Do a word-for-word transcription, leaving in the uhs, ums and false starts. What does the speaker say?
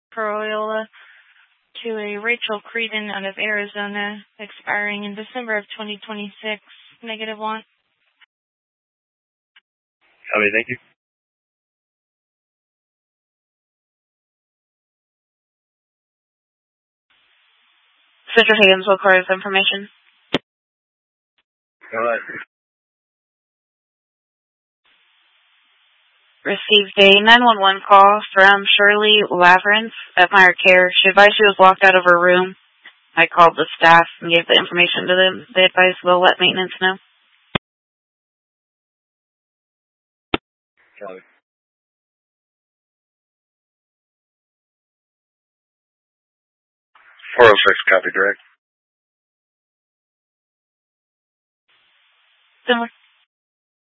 Corolla to a Rachel Creedon out of Arizona, expiring in December of twenty twenty-six, negative one. Copy, thank you. Central Higgins will require this information. All right. Received a nine one one call from Shirley Lavrance at Meyer Care. She advised she was locked out of her room. I called the staff and gave the information to them. They advised they'll let maintenance know. Copy. four oh six, copy direct. Similar.